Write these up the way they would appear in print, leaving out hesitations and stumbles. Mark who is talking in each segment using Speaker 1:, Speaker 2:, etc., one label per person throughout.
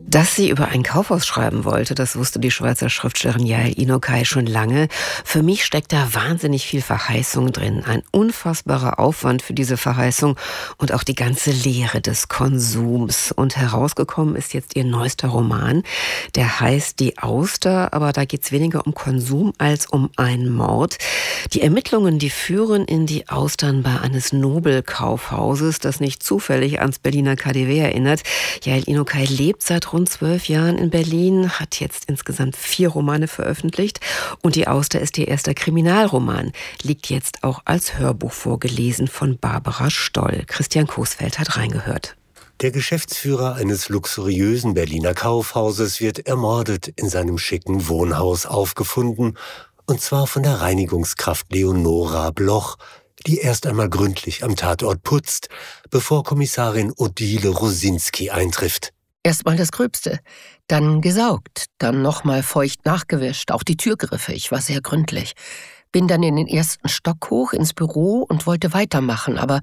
Speaker 1: Dass sie über ein Kaufhaus schreiben wollte, das wusste die Schweizer Schriftstellerin Yael Inokai schon lange. Für mich steckt da wahnsinnig viel Verheißung drin. Ein unfassbarer Aufwand für diese Verheißung und auch die ganze Lehre des Konsums. Und herausgekommen ist jetzt ihr neuester Roman. Der heißt Die Auster, aber da geht es weniger um Konsum als um einen Mord. Die Ermittlungen, die führen in die Austernbar eines Nobelkaufhauses, das nicht zufällig ans Berliner KaDeWe erinnert. Yael Inokai lebt seit rund 12 Jahren in Berlin, hat jetzt insgesamt 4 Romane veröffentlicht und Die Auster ist ihr erster Kriminalroman, liegt jetzt auch als Hörbuch vorgelesen von Barbara Stoll. Christian Coesfeld hat reingehört.
Speaker 2: Der Geschäftsführer eines luxuriösen Berliner Kaufhauses wird ermordet in seinem schicken Wohnhaus aufgefunden, und zwar von der Reinigungskraft Leonora Bloch, die erst einmal gründlich am Tatort putzt, bevor Kommissarin Odile Rosinski eintrifft.
Speaker 3: Erstmal das Gröbste, dann gesaugt, dann nochmal feucht nachgewischt, auch die Türgriffe, ich war sehr gründlich. Bin dann in den ersten Stock hoch ins Büro und wollte weitermachen, aber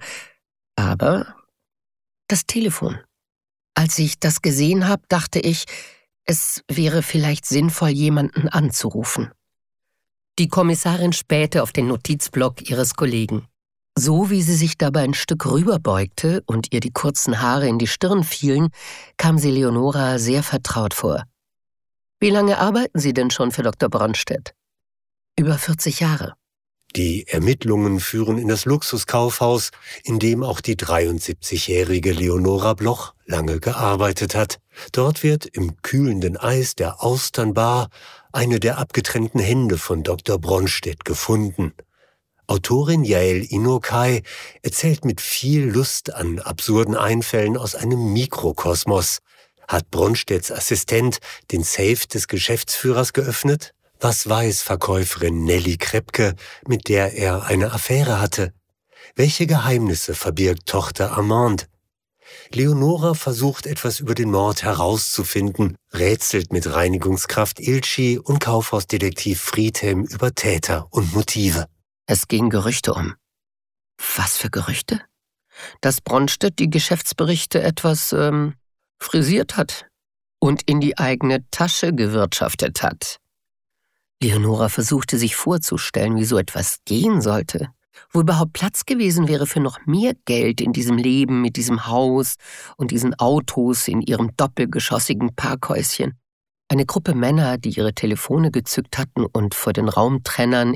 Speaker 3: das Telefon. Als ich das gesehen habe, dachte ich, es wäre vielleicht sinnvoll, jemanden anzurufen. Die Kommissarin spähte auf den Notizblock ihres Kollegen. So wie sie sich dabei ein Stück rüberbeugte und ihr die kurzen Haare in die Stirn fielen, kam sie Leonora sehr vertraut vor. Wie lange arbeiten Sie denn schon für Dr. Bronstedt? Über 40 Jahre.
Speaker 2: Die Ermittlungen führen in das Luxuskaufhaus, in dem auch die 73-jährige Leonora Bloch lange gearbeitet hat. Dort wird im kühlenden Eis der Austernbar eine der abgetrennten Hände von Dr. Bronstedt gefunden. Autorin Yael Inokai erzählt mit viel Lust an absurden Einfällen aus einem Mikrokosmos. Hat Bronstedts Assistent den Safe des Geschäftsführers geöffnet? Was weiß Verkäuferin Nelly Krepke, mit der er eine Affäre hatte? Welche Geheimnisse verbirgt Tochter Amande? Leonora versucht etwas über den Mord herauszufinden, rätselt mit Reinigungskraft Ilchi und Kaufhausdetektiv Friedhelm über Täter und Motive.
Speaker 3: Es gehen Gerüchte um. Was für Gerüchte? Dass Bronstedt die Geschäftsberichte etwas frisiert hat und in die eigene Tasche gewirtschaftet hat. Leonora versuchte sich vorzustellen, wie so etwas gehen sollte. Wo überhaupt Platz gewesen wäre für noch mehr Geld in diesem Leben, mit diesem Haus und diesen Autos in ihrem doppelgeschossigen Parkhäuschen. Eine Gruppe Männer, die ihre Telefone gezückt hatten und vor den Raumtrennern